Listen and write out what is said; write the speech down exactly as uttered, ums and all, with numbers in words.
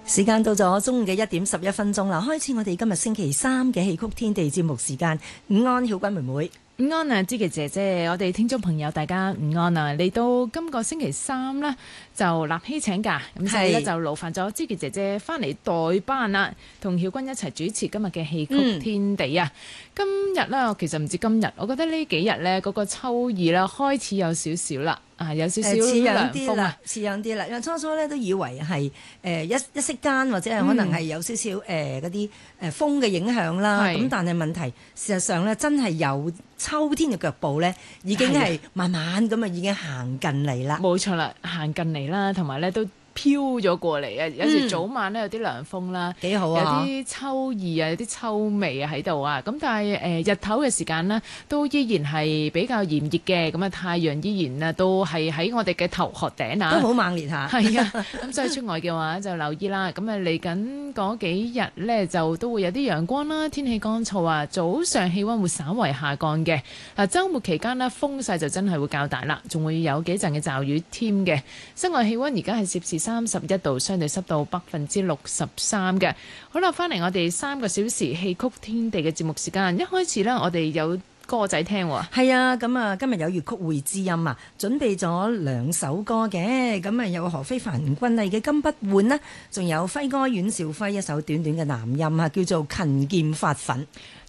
時間到咗中午嘅一點十一分鐘啦，開始我哋今日星期三嘅戲曲天地節目時間。午安，曉君妹妹。 午安啊，芝琪姐姐，我哋聽眾朋友大家午安啊！嚟到今個星期三呢，就立希請假，咁所以咧就勞煩咗芝琪姐姐翻嚟代班啦，同曉君一齊主持今日嘅戲曲天地啊！嗯、今日呢，其實唔止今日，我覺得呢幾日呢，嗰個秋意啦開始有少少啦。啊，有少少涼風啊， 似樣啲啦。因為初初咧都以為係誒、呃、一一息間或者係可能係有少少誒嗰啲誒風嘅影響啦。咁、嗯、但係問題事實上咧，真係有秋天嘅腳步咧，已經係慢慢咁啊，已經行近嚟啦。 冇錯啦，行近嚟啦，同埋咧都飄咗過嚟啊！有時早晚咧有啲涼風啦，幾、嗯、好啊！有啲秋意啊，有啲秋味啊喺度啊！咁但係誒、呃、日頭嘅時間呢，都依然係比較炎熱嘅，咁啊太陽依然啊都係喺我哋嘅頭殼頂啊， 都好猛烈嚇。 係啊，咁所以出外嘅話就留意啦。咁啊嚟緊嗰幾日咧就都會有啲陽光啦，天氣乾燥啊，早上氣温會稍為下降嘅。嗱週末期間呢，風勢就真係會較大啦，仲會有幾陣嘅驟雨添嘅。室外氣温而家係攝氏三十一度，相對濕度百分之六十三嘅。好啦，翻嚟我哋三個小時戲曲天地嘅節目時間，一開始呢，我哋有歌仔聽喎。 係啊，咁啊今日有粵曲會知音啊，準備咗兩首歌嘅，咁啊有何非凡、吳君麗嘅《金不換》啦，仲有輝哥阮兆輝一首短短嘅男音啊，叫做《勤儉發奮》。